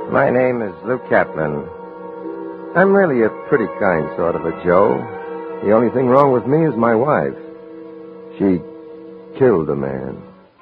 My name is Luke Kaplan. I'm really a pretty kind sort of a Joe. The only thing wrong with me is my wife. She killed a man.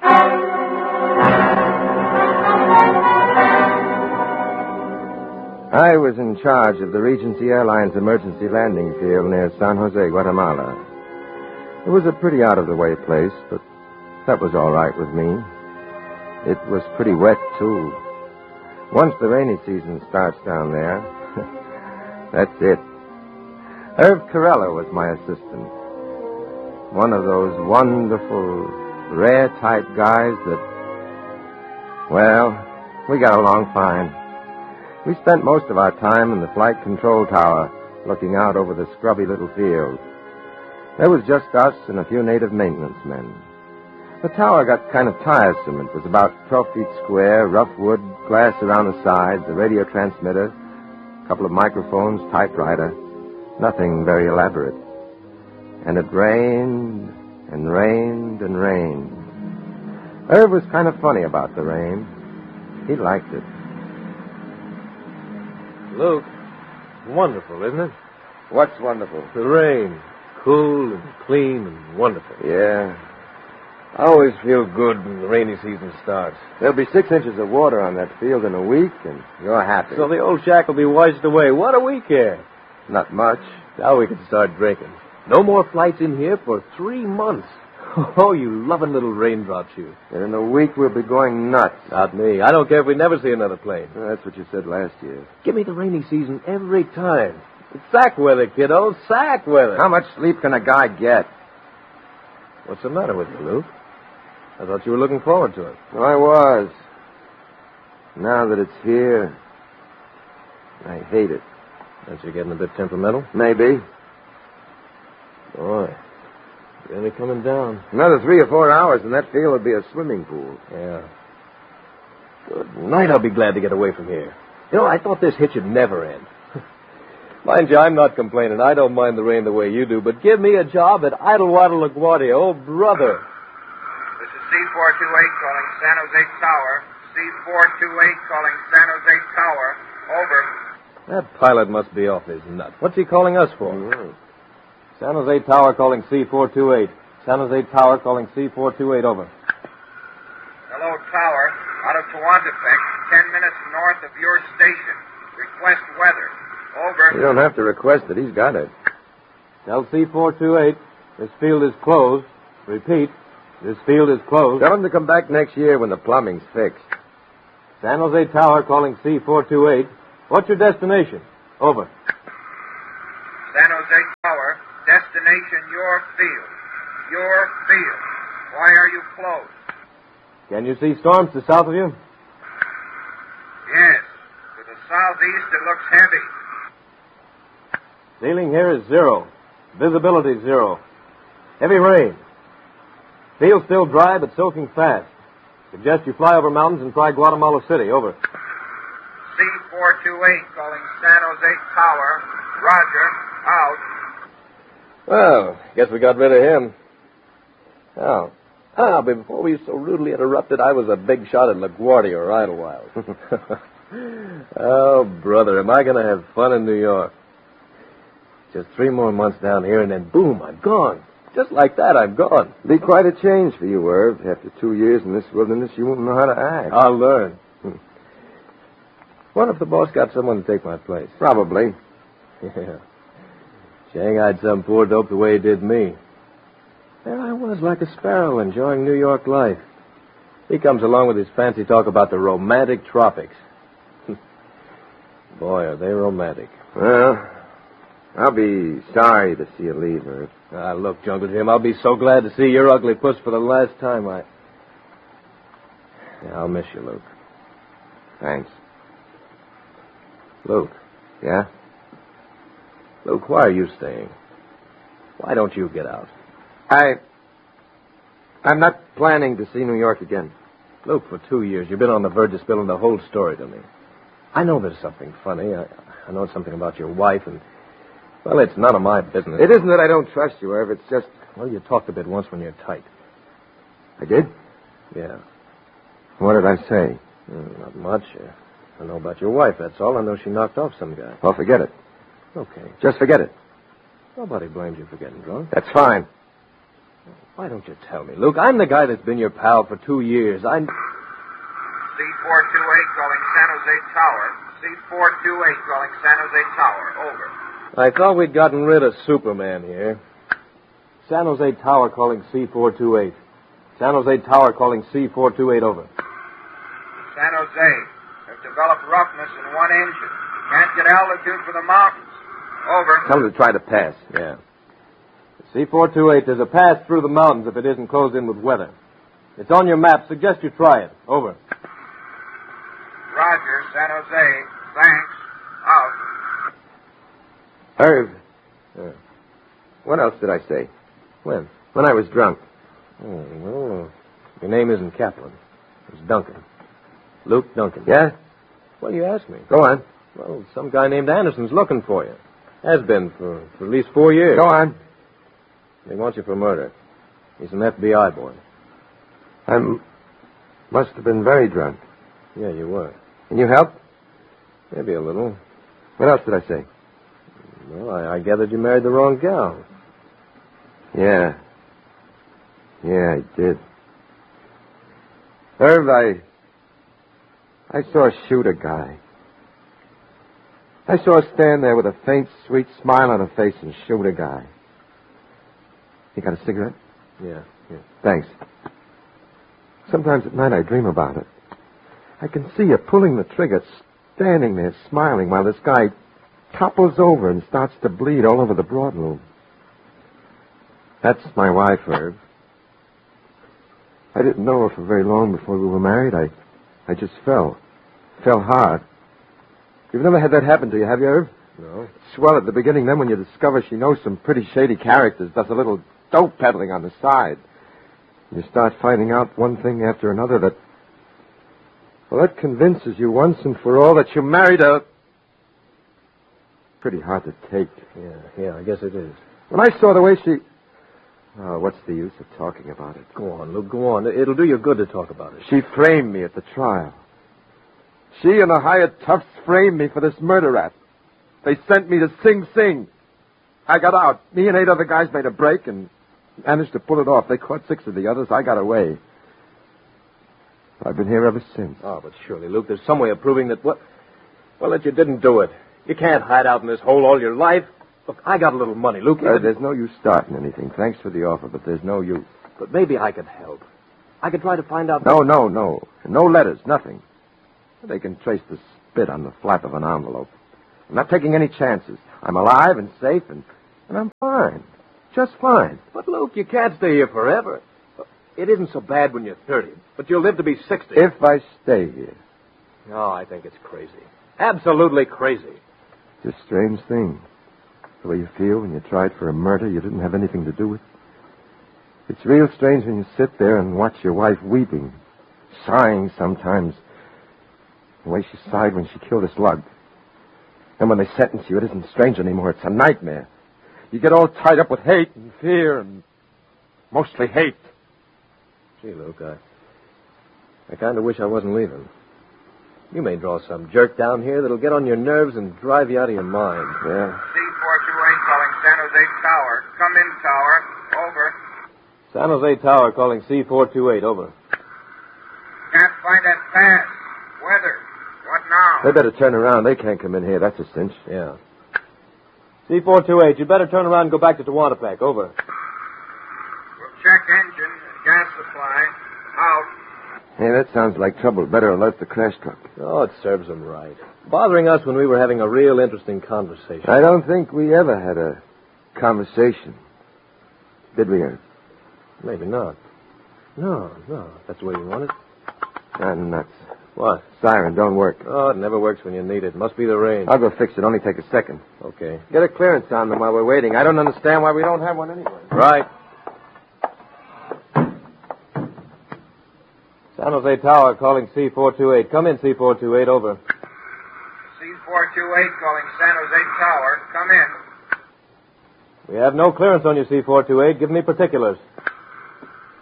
I was in charge of the Regency Airlines emergency landing field near San Jose, Guatemala. It was a pretty out-of-the-way place, but that was all right with me. It was pretty wet, too. Once the rainy season starts down there, that's it. Herb Corella was my assistant. One of those wonderful, rare-type guys that, well, we got along fine. We spent most of our time in the flight control tower, looking out over the scrubby little field. There was just us and a few native maintenance men. The tower got kind of tiresome. It was about 12 feet square, rough wood, glass around the sides, a radio transmitter, a couple of microphones, typewriter. Nothing very elaborate. And it rained and rained and rained. Irv was kind of funny about the rain. He liked it. Luke, wonderful, isn't it? What's wonderful? The rain. Cool and clean and wonderful. Yeah. I always feel good when the rainy season starts. There'll be 6 inches of water on that field in a week, and you're happy. So the old shack will be washed away. What do we care? Not much. Now we can start drinking. No more flights in here for 3 months. Oh, you loving little raindrops, you. And in a week, we'll be going nuts. Not me. I don't care if we never see another plane. Well, that's what you said last year. Give me the rainy season every time. It's sack weather, kiddo. Sack weather. How much sleep can a guy get? What's the matter with you, Luke? I thought you were looking forward to it. Well, I was. Now that it's here, I hate it. Aren't you getting a bit temperamental? Maybe. Boy, really coming down. Another 3 or 4 hours, and that field would be a swimming pool. Yeah. Good night. I'll be glad to get away from here. You know, I thought this hitch would never end. Mind you, I'm not complaining. I don't mind the rain the way you do, but give me a job at Idlewater LaGuardia. Oh, brother. This is C428 calling San Jose Tower. C428 calling San Jose Tower. Over. That pilot must be off his nut. What's he calling us for? Mm-hmm. San Jose Tower calling C428. San Jose Tower calling C428, over. Hello, Tower. Out of Tehuantepec, 10 minutes north of your station. Request weather. Over. You don't have to request it. He's got it. Tell C428, this field is closed. Repeat, this field is closed. Tell him to come back next year when the plumbing's fixed. San Jose Tower calling C428. What's your destination? Over. San Jose Tower, destination your field. Your field. Why are you closed? Can you see storms to south of you? Yes. To the southeast, it looks heavy. Ceiling here is 0. Visibility 0. Heavy rain. Field still dry, but soaking fast. Suggest you fly over mountains and try Guatemala City. Over. C428 calling San Jose Tower. Roger. Out. Well, guess we got rid of him. But before we so rudely interrupted, I was a big shot at LaGuardia or Idlewild. Oh, brother, am I going to have fun in New York? Just 3 more months down here, and then boom, I'm gone. Just like that, I'm gone. Be quite a change for you, Irv. After 2 years in this wilderness, you won't know how to act. I'll learn. What if the boss got someone to take my place? Probably. Yeah. Shanghaied some poor dope the way he did me. There I was, like a sparrow, enjoying New York life. He comes along with his fancy talk about the romantic tropics. Boy, are they romantic. Well, I'll be sorry to see you leave, Irv. Look, Jungle Jim, I'll be so glad to see your ugly puss for the last time. I'll miss you, Luke. Thanks. Luke. Yeah? Luke, why are you staying? Why don't you get out? I'm not planning to see New York again. Luke, for 2 years, you've been on the verge of spilling the whole story to me. I know there's something funny. I know something about your wife, and, well, it's none of my business. It isn't that I don't trust you, Irv. It's just... Well, you talked a bit once when you're tight. I did? Yeah. What did I say? Not much. I know about your wife, that's all. I know she knocked off some guy. Well, forget it. Okay. Just forget it. Nobody blames you for getting drunk. That's fine. Why don't you tell me, Luke? I'm the guy that's been your pal for 2 years. C428 calling San Jose Tower. C428 calling San Jose Tower. Over. I thought we'd gotten rid of Superman here. San Jose Tower calling C428. San Jose Tower calling C428, over. San Jose. They've developed roughness in one engine. Can't get altitude for the mountains. Over. Tell them to try to pass. Yeah. C428, there's a pass through the mountains if it isn't closed in with weather. It's on your map. Suggest you try it. Over. Roger, San Jose. Thanks. Out. Irv. What else did I say? When? When I was drunk. Oh, well, your name isn't Kaplan. It's Duncan. Luke Duncan. Yeah? Well, you asked me. Go on. Well, some guy named Anderson's looking for you. Has been for at least 4 years. Go on. He wants you for murder. He's an FBI boy. I must have been very drunk. Yeah, you were. Can you help? Maybe a little. What else did I say? Well, I gathered you married the wrong gal. Yeah. Yeah, I did. Irv, I saw her shoot a guy. I saw her stand there with a faint, sweet smile on her face and shoot a guy. You got a cigarette? Yeah. Thanks. Sometimes at night I dream about it. I can see her pulling the trigger, standing there smiling while this guy topples over and starts to bleed all over the broadloom. That's my wife, Irv. I didn't know her for very long before we were married. I just fell hard. You've never had that happen to you, have you, Irv? No. Swell at the beginning, then when you discover she knows some pretty shady characters, does a little dope peddling on the side. You start finding out one thing after another that convinces you once and for all that you married a... Pretty hard to take. Yeah, I guess it is. When I saw the way she... Oh, what's the use of talking about it? Go on, Luke, go on. It'll do you good to talk about it. She framed me at the trial. She and the hired toughs framed me for this murder rap. They sent me to Sing Sing. I got out. Me and 8 other guys made a break and managed to pull it off. They caught 6 of the others. I got away. I've been here ever since. Oh, but surely, Luke, there's some way of proving that that you didn't do it. You can't hide out in this hole all your life. Look, I got a little money, Luke. There's no use starting anything. Thanks for the offer, but there's no use. But maybe I could help. I could try to find out... No. No letters, nothing. They can trace the spit on the flap of an envelope. I'm not taking any chances. I'm alive and safe, and I'm fine. Just fine. But, Luke, you can't stay here forever. It isn't so bad when you're 30, but you'll live to be 60. If I stay here. Oh, I think it's crazy. Absolutely crazy. It's a strange thing. The way you feel when you tried for a murder you didn't have anything to do with. It's real strange when you sit there and watch your wife weeping, sighing sometimes. The way she sighed when she killed a slug. And when they sentence you, it isn't strange anymore. It's a nightmare. You get all tied up with hate and fear and mostly hate. Gee, Luke, I kind of wish I wasn't leaving. You may draw some jerk down here that'll get on your nerves and drive you out of your mind. Yeah. C428 calling San Jose Tower. Come in, Tower. Over. San Jose Tower calling C428. Over. Can't find that pass. Weather. What now? They better turn around. They can't come in here. That's a cinch. Yeah. C428, you better turn around and go back to Tehuantepec. Over. We'll check engine and gas supply. Out. Hey, that sounds like trouble. Better alert the crash truck. Oh, it serves them right. Bothering us when we were having a real interesting conversation. I don't think we ever had a conversation. Did we, Ernst? Maybe not. No. That's the way you want it. I'm nuts. What? Siren, don't work. Oh, it never works when you need it. Must be the rain. I'll go fix it. Only take a second. Okay. Get a clearance on them while we're waiting. I don't understand why we don't have one anyway. Right. San Jose Tower calling C428. Come in, C428. Over. C428 calling San Jose Tower. Come in. We have no clearance on you, C428. Give me particulars.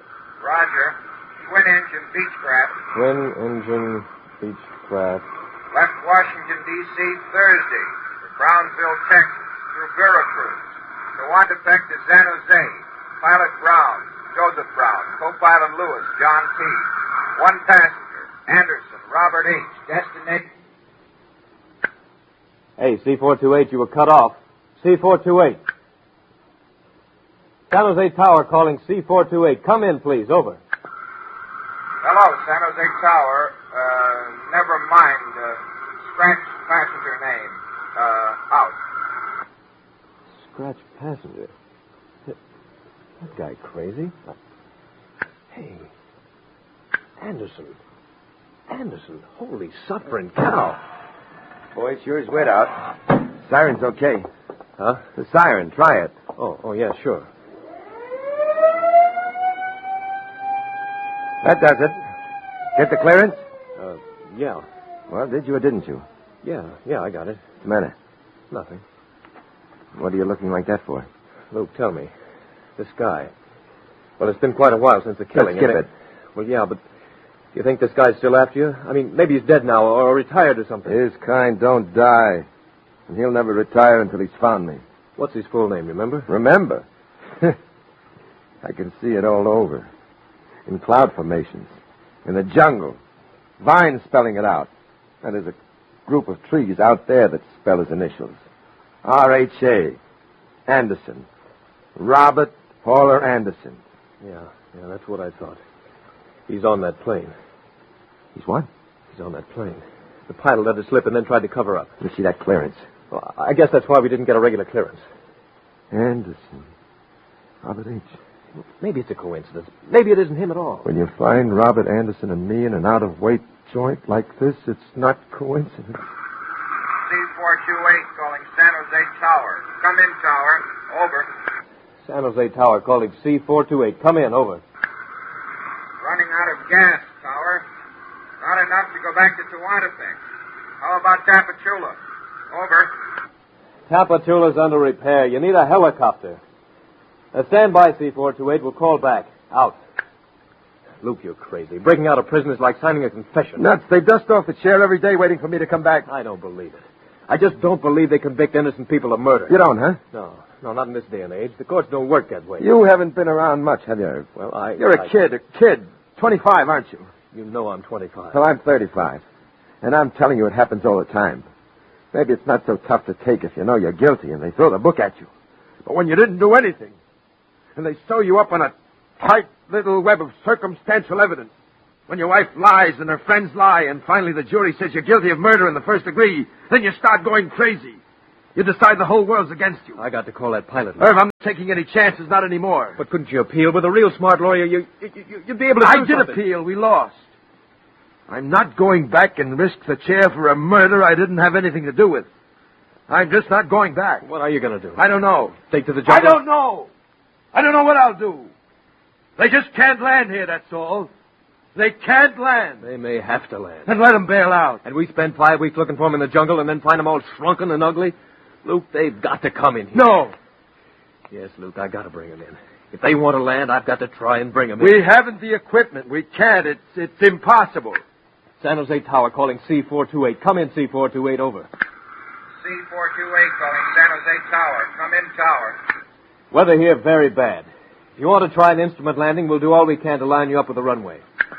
Roger. Twin engine Beechcraft. Twin engine Beechcraft. Left Washington, D.C. Thursday for Brownsville, Texas, through Veracruz. Tehuantepec to San Jose. Pilot Brown, Joseph Brown. Co-pilot Lewis, John T. One passenger, Anderson, Robert H. Destination. Hey, C428, you were cut off. C428. San Jose Tower calling C428. Come in, please. Over. Hello, San Jose Tower. Never mind. Scratch passenger name. Out. Scratch passenger? That guy crazy? Hey. Anderson. Holy suffering cow. Boy, it sure is wet out. Siren's okay. Huh? The siren. Try it. Oh, yeah, sure. That does it. Get the clearance? Yeah. Well, did you or didn't you? Yeah, I got it. What's the matter? Nothing. What are you looking like that for? Luke, tell me. This guy. Well, it's been quite a while since the killing. Let's skip it. Well, yeah, but do you think this guy's still after you? I mean, maybe he's dead now or retired or something. His kind don't die. And he'll never retire until he's found me. What's his full name, remember? Remember? I can see it all over. In cloud formations. In the jungle. Vines spelling it out. And there's a group of trees out there that spell his initials. R-H-A. Anderson. Robert Hauler Anderson. Yeah, that's what I thought. He's on that plane. He's what? He's on that plane. The pilot let it slip and then tried to cover up. Let me see that clearance. Well, I guess that's why we didn't get a regular clearance. Anderson. Robert H. Maybe it's a coincidence. Maybe it isn't him at all. When you find Robert Anderson and me in an out-of-weight joint like this, it's not coincidence. C428 calling San Jose Tower. Come in, Tower. Over. San Jose Tower calling C428. Come in, over. Running out of gas, Tower. Not enough to go back to Tehuantepec. How about Tapachula? Over. Tapachula's under repair. You need a helicopter. Stand by, C428. We'll call back. Out. Luke, you're crazy. Breaking out of prison is like signing a confession. Nuts. They dust off the chair every day waiting for me to come back. I don't believe it. I just don't believe they convict innocent people of murder. You don't, huh? No, not in this day and age. The courts don't work that way. You haven't been around much, have you? Well, You're a kid. 25, aren't you? You know I'm 25. Well, I'm 35. And I'm telling you it happens all the time. Maybe it's not so tough to take if you know you're guilty and they throw the book at you. But when you didn't do anything, and they sew you up on a tight little web of circumstantial evidence, when your wife lies and her friends lie, and finally the jury says you're guilty of murder in the first degree, then you start going crazy. You decide the whole world's against you. I got to call that pilot. Irv, I'm not taking any chances, not anymore. But couldn't you appeal? With a real smart lawyer, you'd be able to do something. I did appeal. We lost. I'm not going back and risk the chair for a murder I didn't have anything to do with. I'm just not going back. What are you going to do? I don't know. Take to the jungle? I don't know. I don't know what I'll do. They just can't land here, that's all. They can't land. They may have to land. And let them bail out. And we spend 5 weeks looking for them in the jungle and then find them all shrunken and ugly? Luke, they've got to come in here. No. Yes, Luke, I got to bring them in. If they want to land, I've got to try and bring them in. We haven't the equipment. We can't. It's impossible. San Jose Tower calling C428. Come in, C428, over. C428 calling San Jose Tower. Come in, Tower. Weather here very bad. If you want to try an instrument landing, we'll do all we can to line you up with the runway.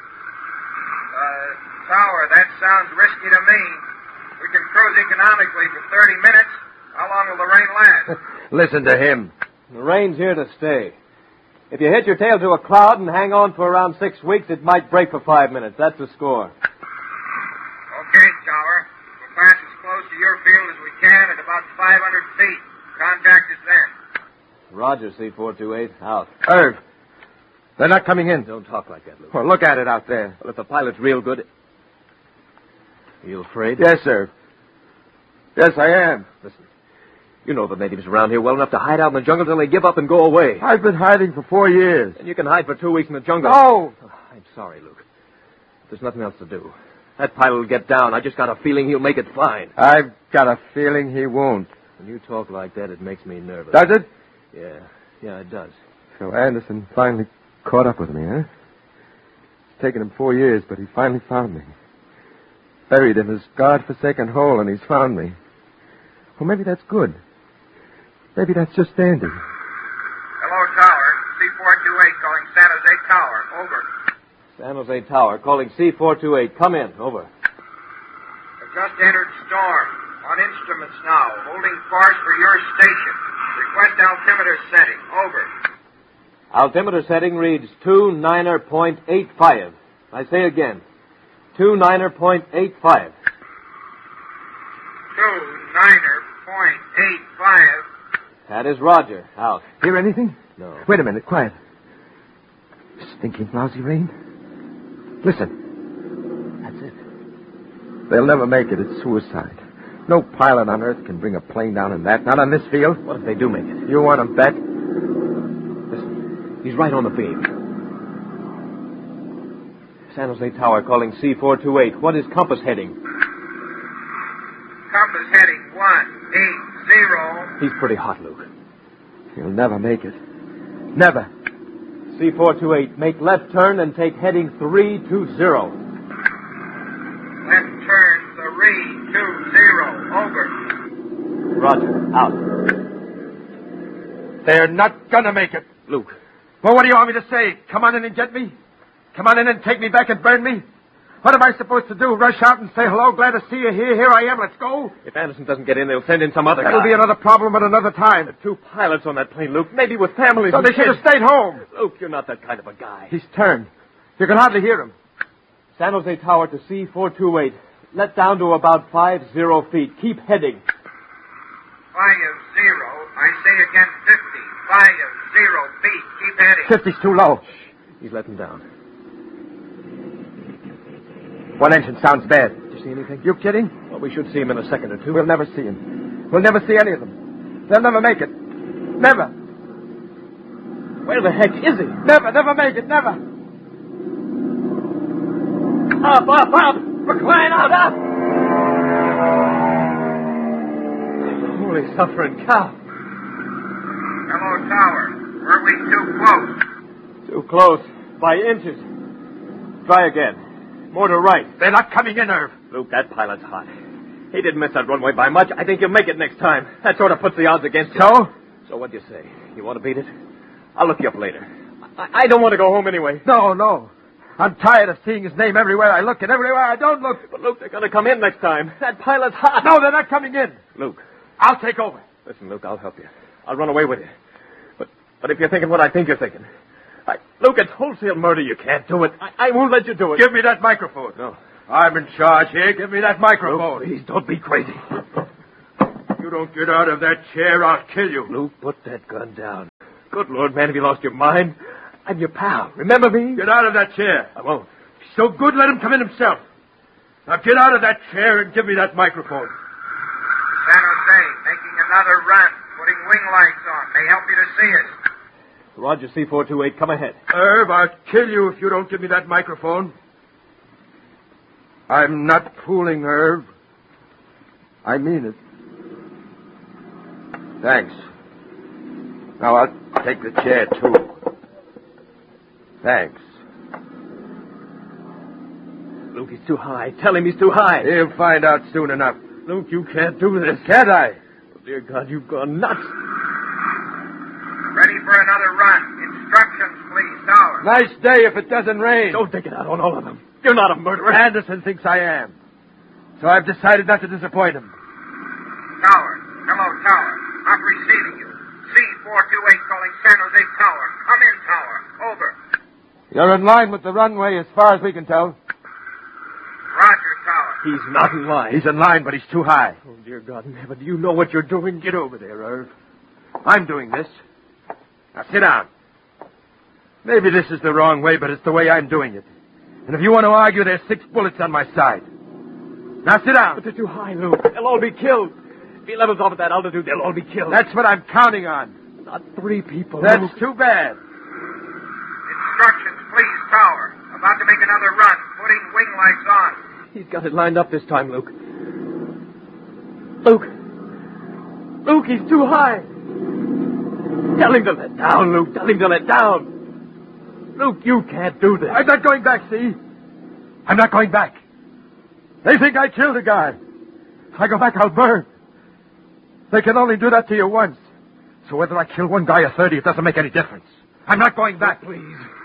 Tower, that sounds risky to me. We can cruise economically for 30 minutes. How long will the rain last? Listen to him. The rain's here to stay. If you hit your tail to a cloud and hang on for around 6 weeks, it might break for 5 minutes. That's the score. Okay, Tower. We'll pass as close to your field as we can at about 500 feet. Contact us then. Roger, C428. Out. Irv, they're not coming in. Don't talk like that, Luke. Well, look at it out there. Well, if the pilot's real good... Are you afraid? Yes, sir. Yes, I am. Listen, you know the natives around here well enough to hide out in the jungle till they give up and go away. I've been hiding for 4 years. And you can hide for 2 weeks in the jungle. No! Oh, I'm sorry, Luke. There's nothing else to do. That pilot will get down. I just got a feeling he'll make it fine. I've got a feeling he won't. When you talk like that, it makes me nervous. Does it? Yeah, it does. So Anderson finally caught up with me, huh? It's taken him 4 years, but he finally found me. buried in this God-forsaken hole, and he's found me. Well, maybe that's good. Maybe that's just Andy. Hello, Tower. C428 calling San Jose Tower. Over. San Jose Tower, calling C428. Come in. Over. I've just entered storm. On instruments now. Holding course for your station. Request altimeter setting. Over. Altimeter setting reads 29.85. I say again, 29.85. 29.85. That is Roger. Out. Hear anything? No. Wait a minute. Quiet. Stinking lousy rain. Listen. That's it. They'll never make it. It's suicide. No pilot on Earth can bring a plane down in that. Not on this field. What if they do make it? You want them back? Listen, he's right on the beam. San Jose Tower calling C428. What is compass heading? Compass heading 180. He's pretty hot, Luke. He'll never make it. Never. C428, make left turn and take heading 320. Left turn 320. Over. Roger. Out. They're not gonna make it. Luke. Well, what do you want me to say? Come on in and get me? Come on in and take me back and burn me? What am I supposed to do? Rush out and say hello? Glad to see you here. Here I am. Let's go. If Anderson doesn't get in, they'll send in some other That'll guy. be another problem at another time. There are 2 pilots on that plane, Luke. Maybe with families. So and they should have kids. stayed home. Luke, you're not that kind of a guy. He's turned. You can hardly hear him. San Jose Tower to C428. Let down to about 50 feet. Keep heading. 50. I say again 50. 50 feet. Keep heading. 50's too low. He's letting down. One engine sounds bad. Did you see anything? You kidding? Well, we should see him in a second or two. We'll never see him. We'll never see any of them. They'll never make it. Never. Where the heck is he? Never make it. Never. Up! For crying out, up! Holy suffering cow. Hello, Tower. Were we too close? Too close. By inches. Try again. More to right. They're not coming in, Irv. Luke, that pilot's hot. He didn't miss that runway by much. I think you'll make it next time. That sort of puts the odds against you. So? So what'd you say? You want to beat it? I'll look you up later. I don't want to go home anyway. No. I'm tired of seeing his name everywhere I look and everywhere I don't look. But, Luke, they're going to come in next time. That pilot's hot. No, they're not coming in. Luke. I'll take over. Listen, Luke, I'll help you. I'll run away with you. But if you're thinking what I think you're thinking... Luke, it's wholesale murder. You can't do it. I won't let you do it. Give me that microphone. No. I'm in charge here. Give me that microphone. Luke, please, don't be crazy. You don't get out of that chair, I'll kill you. Luke, put that gun down. Good Lord, man, have you lost your mind? I'm your pal. Remember me? Get out of that chair. I won't. So good, let him come in himself. Now get out of that chair and give me that microphone. San Jose, making another run. Putting wing lights on. May help you to see us. Roger, C428, come ahead. Irv, I'll kill you if you don't give me that microphone. I'm not fooling, Irv. I mean it. Thanks. Now I'll take the chair, too. Thanks. Luke, he's too high. Tell him he's too high. He'll find out soon enough. Luke, you can't do this. Can't I? Oh, dear God, you've gone nuts. Ready for another run. Instructions, please, Tower. Nice day if it doesn't rain. Don't take it out on all of them. You're not a murderer. Anderson thinks I am. So I've decided not to disappoint him. Tower. Hello, Tower. I'm receiving you. C428 calling San Jose Tower. Come in, Tower. Over. You're in line with the runway as far as we can tell. Roger, Tower. He's not in line. He's in line, but he's too high. Oh, dear God in heaven, do you know what you're doing? Get over there, Irv. I'm doing this. Now sit down. Maybe this is the wrong way, but it's the way I'm doing it. And if you want to argue, there's 6 bullets on my side. Now sit down. But they're too high, Luke. They'll all be killed. If he levels off at that altitude, they'll all be killed. That's what I'm counting on. Not 3 people, That's Luke. too bad. Instructions, please, Tower. About to make another run. Putting wing lights on. He's got it lined up this time, Luke. Luke, he's too high. Tell him to let down, Luke. Tell him to let down. Luke, you can't do this. I'm not going back, see? I'm not going back. They think I killed a guy. If I go back, I'll burn. They can only do that to you once. So whether I kill one guy or 30, it doesn't make any difference. I'm not going back. Please.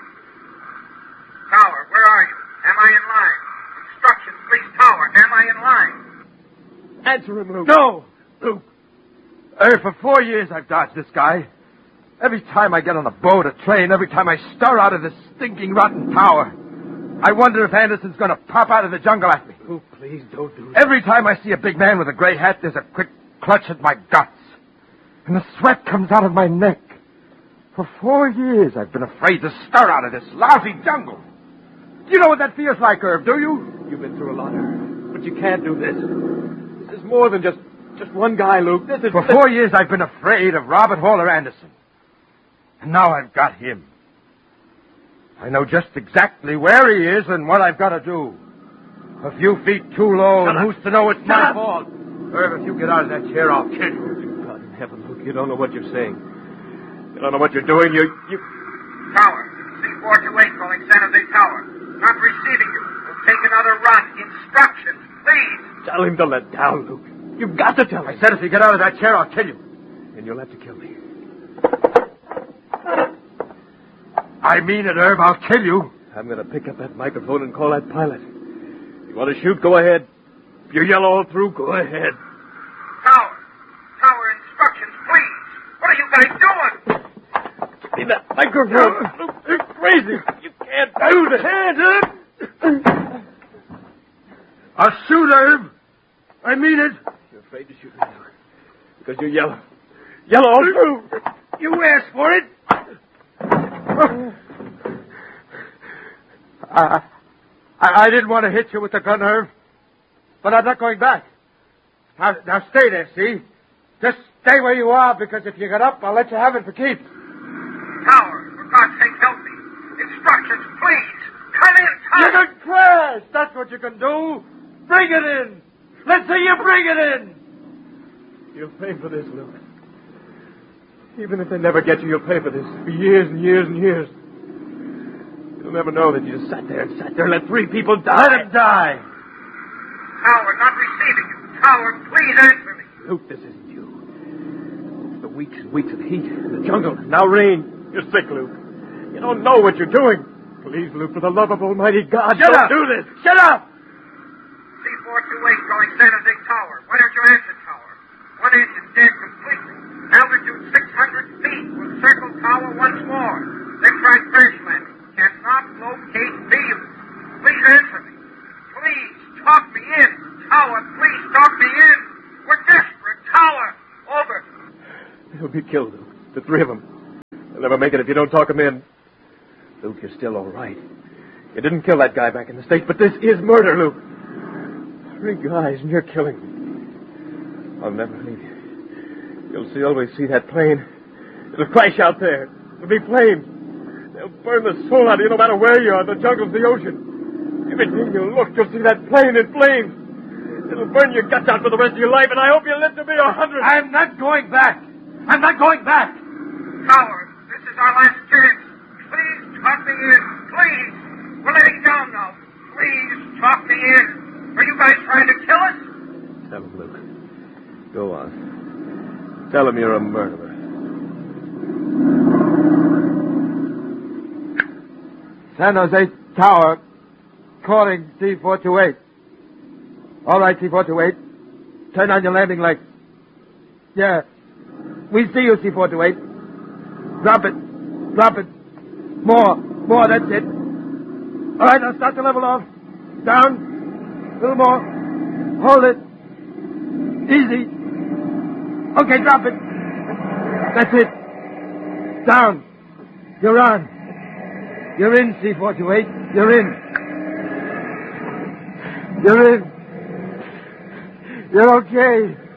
Tower, where are you? Am I in line? Instructions, please, Tower. Am I in line? Answer him, Luke. No! Luke. For 4 years I've dodged this guy. Every time I get on a boat, a train, every time I stir out of this stinking, rotten tower, I wonder if Anderson's going to pop out of the jungle at me. Luke, please don't do that. Every time I see a big man with a gray hat, there's a quick clutch at my guts. And the sweat comes out of my neck. For 4 years I've been afraid to stir out of this lousy jungle. You know what that feels like, Herb, do you? You've been through a lot, Herb. But you can't do this. This is more than just one guy, Luke. This is... For 4 years I've been afraid of Robert Haller Anderson. And now I've got him. I know just exactly where he is and what I've got to do. A few feet too low, and who's to know it's my fault? Herb, if you get out of that chair, I'll kill you. God in heaven, Luke, you don't know what you're saying. You don't know what you're doing. You... Tower, C428 calling San Jose Tower. Not receiving you. We'll take another run. Instructions, please. Tell him to let down, Luke. You've got to tell him. I said if you get out of that chair, I'll kill you. And you'll have to kill me. I mean it, Herb. I'll kill you. I'm going to pick up that microphone and call that pilot. You want to shoot? Go ahead. If you yell all through, go ahead. Tower, instructions, please. What are you guys doing? Give me that microphone. Luke, you're crazy. You can't do that. I'll shoot, Herb. I mean it. You're afraid to shoot me, Luke. Because you yell. Yell all through. You asked for it. I didn't want to hit you with the gun, Herb. But I'm not going back. Now stay there, see? Just stay where you are, because if you get up, I'll let you have it for keeps. Tower, for God's sake, help me. Instructions, please. Come in, Tower. You can crash. That's what you can do. Bring it in. Let's see you bring it in. You'll pay for this, Luke. Even if they never get you, you'll pay for this for years and years and years. You'll never know that you just sat there and let 3 people die. Let them die. Tower, not receiving you. Tower, please answer me. Luke, this isn't you. It's the weeks and weeks of heat in the jungle. Now rain. You're sick, Luke. You don't know what you're doing. Please, Luke, for the love of Almighty God, don't do this. Shut up. C428 calling San Jose Tower. Why don't you answer, Tower? One engine dead completely. Altitude 600 feet. We'll circle Tower once more. Then try crash landing. Cannot locate field. Please answer me. Please talk me in. Tower, please talk me in. We're desperate. Tower, over. They'll be killed, Luke. The 3 of them. They'll never make it if you don't talk them in. Luke, you're still all right. You didn't kill that guy back in the States, but this is murder, Luke. 3 guys, and you're killing me. I'll never leave you. You'll always see that plane. It'll crash out there. It'll be flames. They'll burn the soul out of you no matter where you are. The jungle's the ocean. Everything you look, you'll see that plane in flames. It'll burn your guts out for the rest of your life, and I hope you live to be 100. I'm not going back. I'm not going back. Tower, this is our last chance. Please talk me in. Please. We're letting down now. Please talk me in. Are you guys trying to kill us? Tell him, Luke. Go on. Tell him you're a murderer. San Jose Tower, calling C428. All right, C428. Turn on your landing lights. Yeah. We see you, C428. Drop it. Drop it. More, that's it. All right, now start the level off. Down. A little more. Hold it. Easy. Okay, drop it. That's it. Down. You're on. You're in, C428. You're in. You're in. You're okay.